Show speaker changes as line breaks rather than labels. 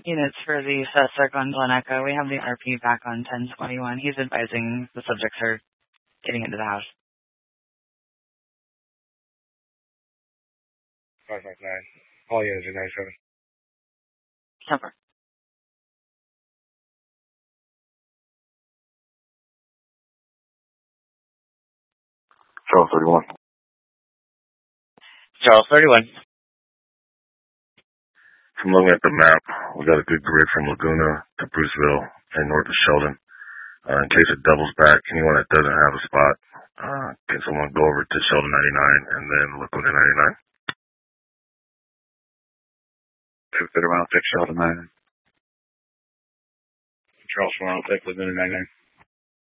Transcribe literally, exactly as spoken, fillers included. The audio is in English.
Units for the suspect on Glen Echo. We have the R P back on ten twenty-one. He's advising the subjects are getting into the house.
five five nine. All units are ninety-seven.
Temper.
Charles thirty-one.
Charles thirty-one.
From looking at the map, we got a good grid from Laguna to Bruceville and north of Sheldon. Uh, in case it doubles back, anyone that doesn't have a spot, uh, can someone go over to Sheldon ninety-nine and then Laguna ninety-nine?
two thirty-one, I'll take Sheldon ninety-nine.
Charles one, I'll take Laguna ninety-nine.